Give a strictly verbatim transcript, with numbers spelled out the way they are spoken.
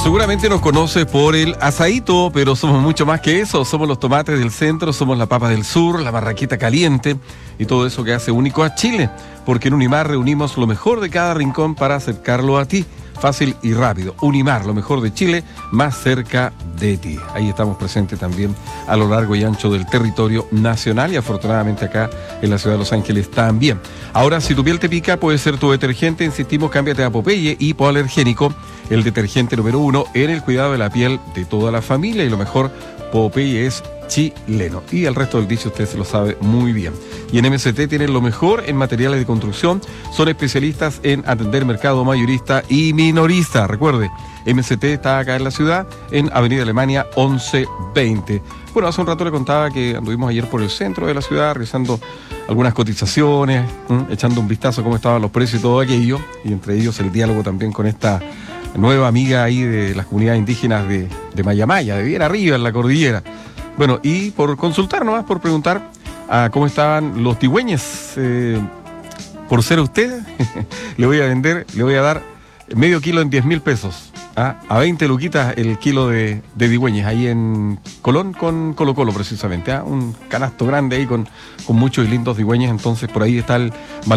seguramente nos conoces por el asadito, pero somos mucho más que eso. Somos los tomates del centro, somos la papa del sur, la marraqueta caliente y todo eso que hace único a Chile. Porque en Unimar reunimos lo mejor de cada rincón para acercarlo a ti. Fácil y rápido. Unimar, lo mejor de Chile, más cerca de ti. Ahí estamos presentes también a lo largo y ancho del territorio nacional y afortunadamente acá en la ciudad de Los Ángeles también. Ahora, si tu piel te pica, puede ser tu detergente. Insistimos, cámbiate a Popeye hipoalergénico, el detergente número uno en el cuidado de la piel de toda la familia. Y lo mejor, Popeye es chileno. Y el resto del dicho usted se lo sabe muy bien. Y en M S T tienen lo mejor en materiales de construcción. Son especialistas en atender mercado mayorista y minorista. Recuerde, M S T está acá en la ciudad, en Avenida Alemania once veinte. Bueno, hace un rato le contaba que anduvimos ayer por el centro de la ciudad realizando algunas cotizaciones, ¿m? echando un vistazo a cómo estaban los precios y todo aquello. Y entre ellos el diálogo también con esta nueva amiga ahí de las comunidades indígenas de, de Mayamaya, de bien arriba en la cordillera. Bueno, y por consultar nomás, por preguntar a cómo estaban los tigüeñes, eh, por ser usted, le voy a vender, le voy a dar medio kilo en diez mil pesos, ¿ah? A veinte luquitas el kilo de, de tigüeñes, ahí en Colón con Colo Colo precisamente, ¿ah? Un canasto grande ahí con, con muchos y lindos tigüeñes, entonces por ahí está el